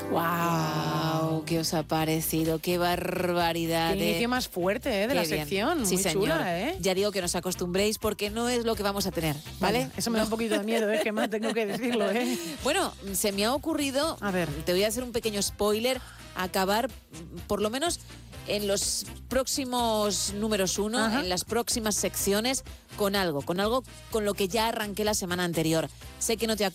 ¡Wow! ¿Qué os ha parecido? ¡Qué barbaridad! Qué inicio más fuerte de la sección. Sí, muy señor. chula, ¿eh? Ya digo que no os acostumbréis porque no es lo que vamos a tener, ¿vale? Eso me da un poquito de miedo, es que más tengo que decirlo, ¿eh? Bueno, se me ha ocurrido, a ver, te voy a hacer un pequeño spoiler, acabar por lo menos en los próximos números 1, en las próximas secciones, con algo con lo que ya arranqué la semana anterior. Sé que no te acuerdas